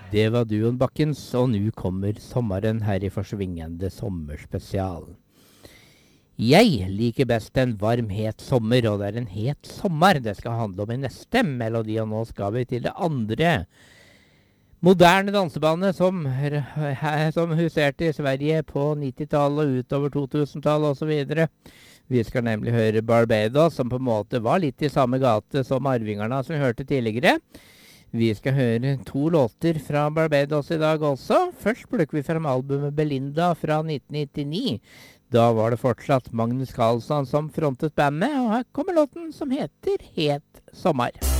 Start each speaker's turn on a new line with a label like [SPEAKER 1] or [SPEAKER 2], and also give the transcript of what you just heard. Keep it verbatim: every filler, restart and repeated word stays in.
[SPEAKER 1] Det var Duon Bakkens, og nå kommer sommeren her i forsvingende sommerspesial. Jeg liker best en varm, het sommer, og det er en het sommer det skal handle om i neste melodi, og nå skal vi til det andre moderne dansebandet som, som huserte i Sverige på nittitallet og utover to tusen-tallet og så videre. Vi skal nemlig høre Barbados, som på en måte var litt i samme gate som Arvingarna som vi hørte tidligere. Vi skal høre to låter fra Barbados i dag også. Først plukker vi frem albumet Belinda fra nitten nittini. Da var det fortsatt Magnus Carlsson som frontet bandet, og her kommer låten som heter Het sommer.